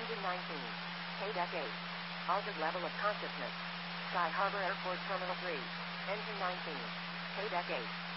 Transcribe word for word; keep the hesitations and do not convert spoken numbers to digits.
Engine nineteen. K-Deck eight. Altered level of consciousness. Sky Harbor Airport Terminal three. Engine nineteen. K-Deck eight.